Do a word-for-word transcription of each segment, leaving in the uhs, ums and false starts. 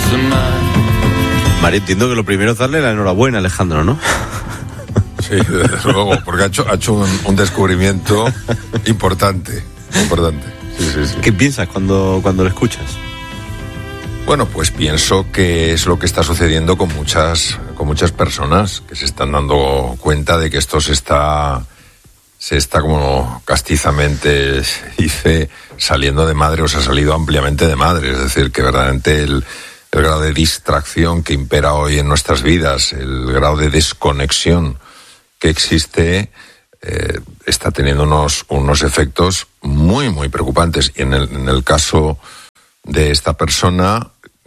María, entiendo que lo primero es darle la enhorabuena a Alejandro, ¿no? Sí, desde luego, porque ha hecho, ha hecho un, un descubrimiento importante, importante. Sí, sí, sí. ¿Qué piensas cuando, cuando lo escuchas? Bueno, pues pienso que es lo que está sucediendo con muchas, con muchas personas que se están dando cuenta de que esto se está, se está como castizamente se dice, saliendo de madre, o se ha salido ampliamente de madre. Es decir, que verdaderamente el, el grado de distracción que impera hoy en nuestras vidas, el grado de desconexión que existe, eh, está teniendo unos, unos efectos muy, muy preocupantes. Y en el, en el caso de esta persona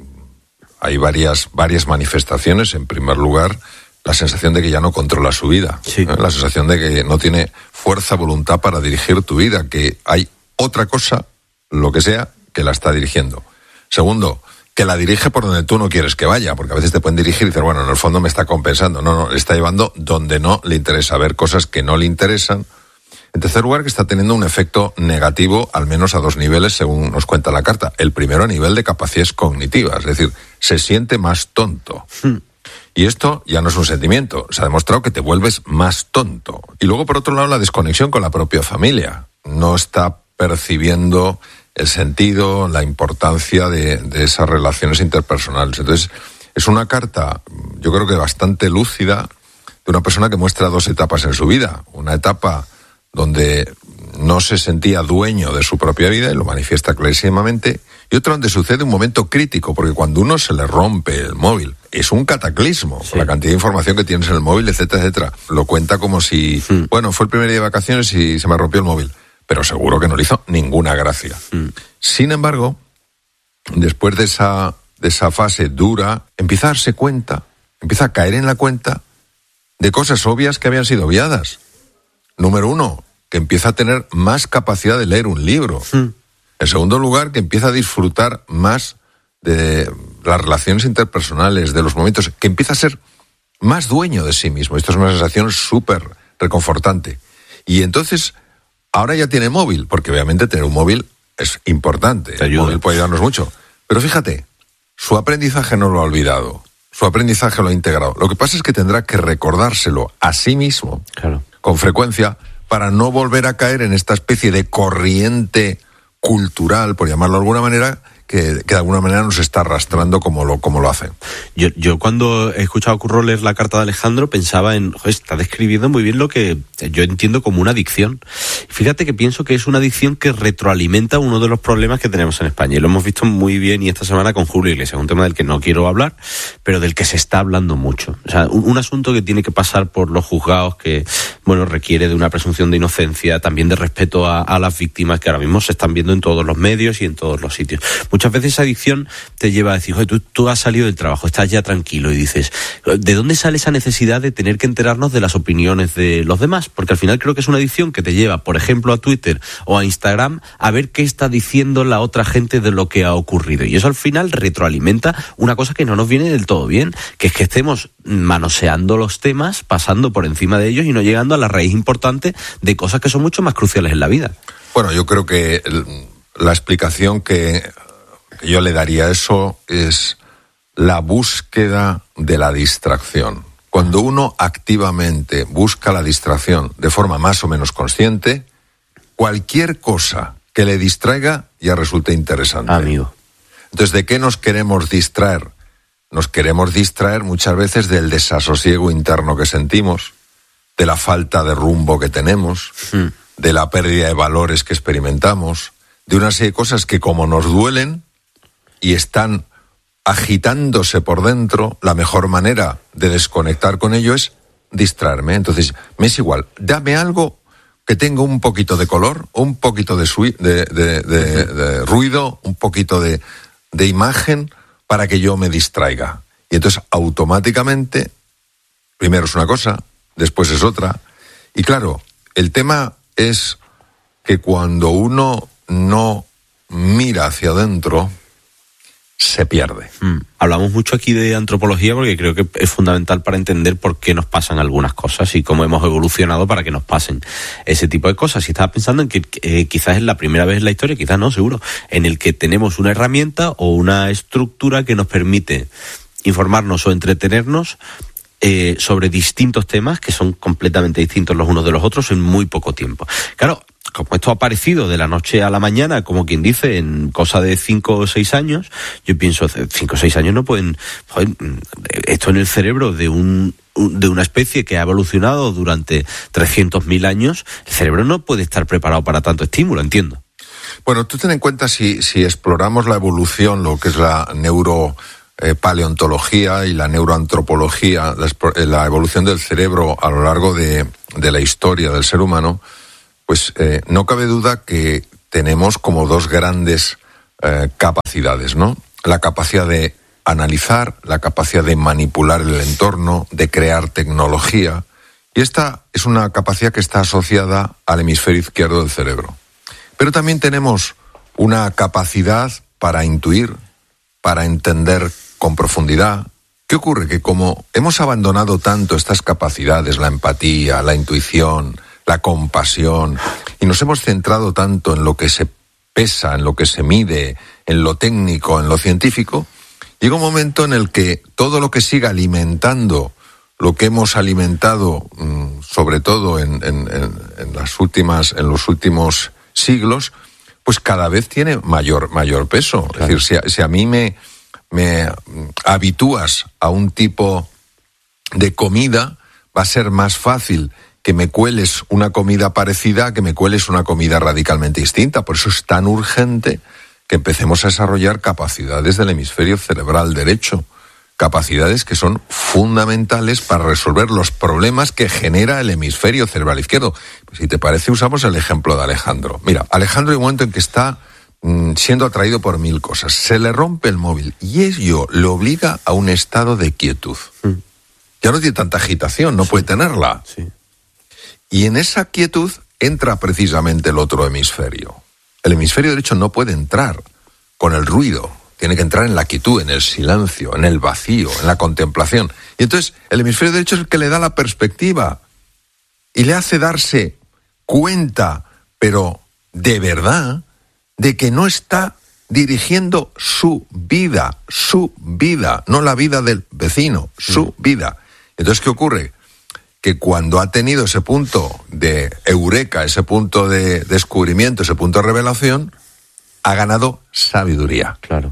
hay varias, varias manifestaciones. En primer lugar, la sensación de que ya no controla su vida. Sí. ¿eh? La sensación de que no tiene fuerza, voluntad para dirigir tu vida, que hay otra cosa, lo que sea, que la está dirigiendo. Segundo, que la dirige por donde tú no quieres que vaya, porque a veces te pueden dirigir y decir, bueno, en el fondo me está compensando. No, no, le está llevando donde no le interesa, ver cosas que no le interesan. En tercer lugar, que está teniendo un efecto negativo, al menos a dos niveles, según nos cuenta la carta. El primero, a nivel de capacidades cognitivas, es decir, se siente más tonto. Hmm. Y esto ya no es un sentimiento, se ha demostrado que te vuelves más tonto. Y luego, por otro lado, la desconexión con la propia familia. No está percibiendo el sentido, la importancia de, de esas relaciones interpersonales. Entonces, es una carta, yo creo que bastante lúcida, de una persona que muestra dos etapas en su vida. Una etapa donde no se sentía dueño de su propia vida y lo manifiesta clarísimamente, y otra donde sucede un momento crítico, porque cuando uno se le rompe el móvil, es un cataclismo, sí, la cantidad de información que tienes en el móvil, etcétera, etcétera. Lo cuenta como si, mm. bueno, fue el primer día de vacaciones y se me rompió el móvil, pero seguro que no le hizo ninguna gracia. Mm. Sin embargo, después de esa, de esa fase dura, empieza a darse cuenta, empieza a caer en la cuenta de cosas obvias que habían sido obviadas. Número uno, que empieza a tener más capacidad de leer un libro. Mm. En segundo lugar, que empieza a disfrutar más de las relaciones interpersonales, de los momentos, que empieza a ser más dueño de sí mismo. Esto es una sensación súper reconfortante. Y entonces, ahora ya tiene móvil, porque obviamente tener un móvil es importante. El móvil puede ayudarnos mucho. Pero fíjate, su aprendizaje no lo ha olvidado. Su aprendizaje lo ha integrado. Lo que pasa es que tendrá que recordárselo a sí mismo, claro, con frecuencia, para no volver a caer en esta especie de corriente cultural, por llamarlo de alguna manera, que, que de alguna manera nos está arrastrando como lo, como lo hace. Yo, yo cuando he escuchado a Curro leer la carta de Alejandro pensaba en, joder, está describiendo muy bien lo que yo entiendo como una adicción. Fíjate que pienso que es una adicción que retroalimenta uno de los problemas que tenemos en España, y lo hemos visto muy bien y esta semana con Julio Iglesias, un tema del que no quiero hablar, pero del que se está hablando mucho. O sea, un, un asunto que tiene que pasar por los juzgados, que, bueno, requiere de una presunción de inocencia, también de respeto a, a las víctimas, que ahora mismo se están viendo en todos los medios y en todos los sitios. Muchas veces esa adicción te lleva a decir, oye, tú, tú has salido del trabajo, estás ya tranquilo, y dices, ¿de dónde sale esa necesidad de tener que enterarnos de las opiniones de los demás? Porque al final creo que es una adicción que te lleva, por ejemplo, a Twitter o a Instagram, a ver qué está diciendo la otra gente de lo que ha ocurrido. Y eso al final retroalimenta una cosa que no nos viene del todo bien, que es que estemos manoseando los temas, pasando por encima de ellos y no llegando a la raíz importante de cosas que son mucho más cruciales en la vida. Bueno, yo creo que el, la explicación que yo le daría a eso es la búsqueda de la distracción. Cuando uno activamente busca la distracción de forma más o menos consciente, cualquier cosa que le distraiga ya resulta interesante. Amigo. Entonces, ¿de qué nos queremos distraer? Nos queremos distraer muchas veces del desasosiego interno que sentimos, de la falta de rumbo que tenemos, hmm. de la pérdida de valores que experimentamos, de una serie de cosas que, como nos duelen y están agitándose por dentro, la mejor manera de desconectar con ello es distraerme. Entonces, me es igual, dame algo que tenga un poquito de color, un poquito de, sui- de, de, de, de ruido, un poquito de, de imagen, para que yo me distraiga. Y entonces, automáticamente, primero es una cosa, después es otra. Y claro, el tema es que cuando uno no mira hacia adentro, se pierde. Mm. Hablamos mucho aquí de antropología porque creo que es fundamental para entender por qué nos pasan algunas cosas y cómo hemos evolucionado para que nos pasen ese tipo de cosas. Si estabas pensando en que eh, quizás es la primera vez en la historia, quizás no, seguro, en el que tenemos una herramienta o una estructura que nos permite informarnos o entretenernos eh, sobre distintos temas que son completamente distintos los unos de los otros en muy poco tiempo. Claro, como esto ha aparecido de la noche a la mañana, como quien dice, en cosa de cinco o seis años, yo pienso, cinco o seis años no pueden, joder, esto en el cerebro de un de una especie que ha evolucionado durante trescientos mil años, el cerebro no puede estar preparado para tanto estímulo, entiendo. Bueno, tú ten en cuenta, si, si exploramos la evolución, lo que es la neuro eh, paleontología y la neuroantropología, la, la evolución del cerebro a lo largo de, de la historia del ser humano, pues eh, no cabe duda que tenemos como dos grandes eh, capacidades, ¿no? La capacidad de analizar, la capacidad de manipular el entorno, de crear tecnología. Y esta es una capacidad que está asociada al hemisferio izquierdo del cerebro. Pero también tenemos una capacidad para intuir, para entender con profundidad. ¿Qué ocurre? Que como hemos abandonado tanto estas capacidades, la empatía, la intuición, la compasión, y nos hemos centrado tanto en lo que se pesa, en lo que se mide, en lo técnico, en lo científico, llega un momento en el que todo lo que siga alimentando lo que hemos alimentado, sobre todo en, en, en las últimas, en los últimos siglos, pues cada vez tiene mayor, mayor peso. Claro. Es decir, si a, si a mí me, me habitúas a un tipo de comida, va a ser más fácil que me cueles una comida parecida a que me cueles una comida radicalmente distinta. Por eso es tan urgente que empecemos a desarrollar capacidades del hemisferio cerebral derecho, capacidades que son fundamentales para resolver los problemas que genera el hemisferio cerebral izquierdo. Pues si te parece, usamos el ejemplo de Alejandro. Mira, Alejandro hay un momento en que está mmm, siendo atraído por mil cosas. Se le rompe el móvil y ello le obliga a un estado de quietud. Mm. Ya no tiene tanta agitación, no sí. puede tenerla. Sí. Y en esa quietud entra precisamente el otro hemisferio. El hemisferio derecho no puede entrar con el ruido. Tiene que entrar en la quietud, en el silencio, en el vacío, en la contemplación. Y entonces el hemisferio derecho es el que le da la perspectiva y le hace darse cuenta, pero de verdad, de que no está dirigiendo su vida, su vida, no la vida del vecino, su mm. vida. Entonces, ¿qué ocurre? Que cuando ha tenido ese punto de eureka, ese punto de descubrimiento, ese punto de revelación, ha ganado sabiduría. Claro.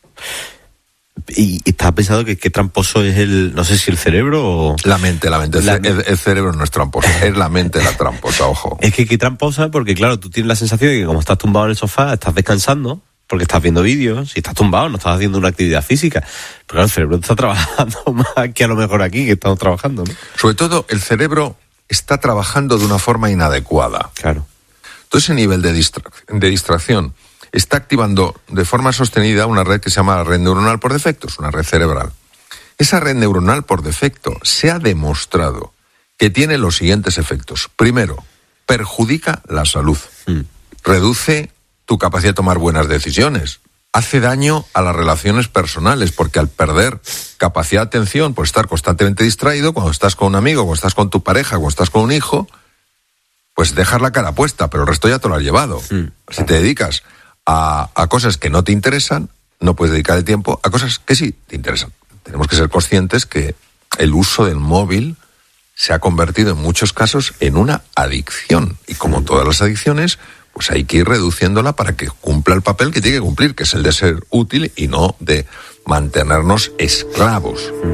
Y, y estaba pensando que qué tramposo es el, no sé si el cerebro o... La mente, la mente. La... El, el cerebro no es tramposo, es la mente la tramposa, ojo. Es que qué tramposa, porque claro, tú tienes la sensación de que como estás tumbado en el sofá, estás descansando, porque estás viendo vídeos, si estás tumbado no estás haciendo una actividad física. Pero claro, el cerebro está trabajando más que a lo mejor aquí, que estamos trabajando, ¿no? Sobre todo, el cerebro está trabajando de una forma inadecuada. Claro. Todo ese nivel de, distra- de distracción está activando de forma sostenida una red que se llama la red neuronal por defecto, es una red cerebral. Esa red neuronal por defecto se ha demostrado que tiene los siguientes efectos. Primero, perjudica la salud, mm. reduce tu capacidad de tomar buenas decisiones, hace daño a las relaciones personales, porque al perder capacidad de atención, por estar constantemente distraído, cuando estás con un amigo, cuando estás con tu pareja, cuando estás con un hijo, pues dejas la cara puesta, pero el resto ya te lo has llevado. Mm. Si te dedicas a, a cosas que no te interesan, no puedes dedicar el tiempo a cosas que sí te interesan. Tenemos que ser conscientes que el uso del móvil se ha convertido en muchos casos en una adicción. Y como todas las adicciones, pues hay que ir reduciéndola para que cumpla el papel que tiene que cumplir, que es el de ser útil y no de mantenernos esclavos.